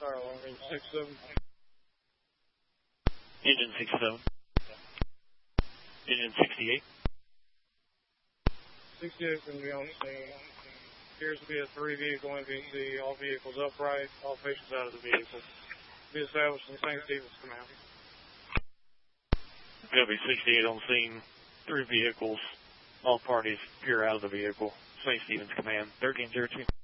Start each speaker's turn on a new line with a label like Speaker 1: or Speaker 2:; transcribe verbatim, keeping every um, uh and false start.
Speaker 1: Fire alarm, engine six seven.
Speaker 2: Engine six seven. Engine sixty-eight.
Speaker 1: sixty-eight going to be on scene. Appears to be a three vehicle M V C. All vehicles upright. All patients out of the vehicle. Be established in Saint Stephen's Command.
Speaker 2: Going to be sixty-eight on scene. Three vehicles. All parties appear out of the vehicle. Saint Stephen's Command. thirteen zero two.